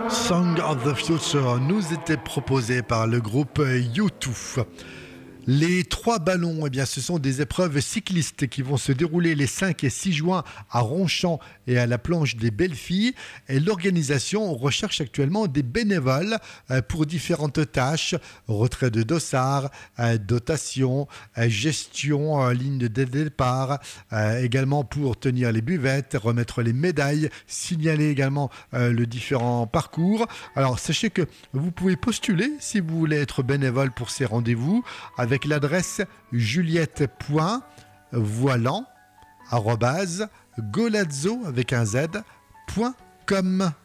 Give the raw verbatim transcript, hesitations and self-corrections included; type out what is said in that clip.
Song of the Future nous était proposé par le groupe U deux. Les trois ballons, eh bien, ce sont des épreuves cyclistes qui vont se dérouler les cinq et six juin à Ronchamp et à la planche des Belles-Filles. Et l'organisation recherche actuellement des bénévoles pour différentes tâches, retrait de dossard, dotation, gestion, ligne de départ, également pour tenir les buvettes, remettre les médailles, signaler également le différent parcours. Alors sachez que vous pouvez postuler si vous voulez être bénévole pour ces rendez-vous avec l'adresse juliette.voilan arobase golazzo avec un z point com.